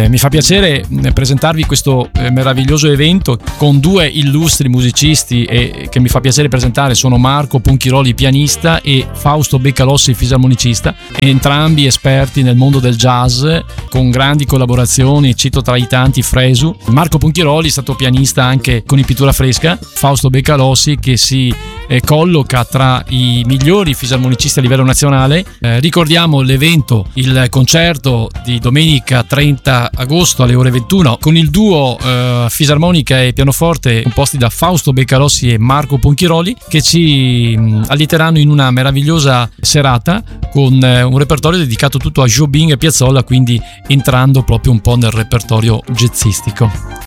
Mi fa piacere presentarvi questo meraviglioso evento con due illustri musicisti che mi fa piacere presentare. Sono Marco Ponchiroli, pianista, e Fausto Beccalossi, fisarmonicista, entrambi esperti nel mondo del jazz con grandi collaborazioni, cito tra i tanti Fresu. Marco Ponchiroli è stato pianista anche con i Pittura Fresca, Fausto Beccalossi che si colloca tra i migliori fisarmonicisti a livello nazionale. Ricordiamo l'evento, il concerto di domenica 30 agosto alle ore 21 con il duo fisarmonica e pianoforte composti da Fausto Beccalossi e Marco Ponchiroli, che ci allieteranno in una meravigliosa serata con un repertorio dedicato tutto a Jobim e Piazzolla, quindi entrando proprio un po' nel repertorio jazzistico.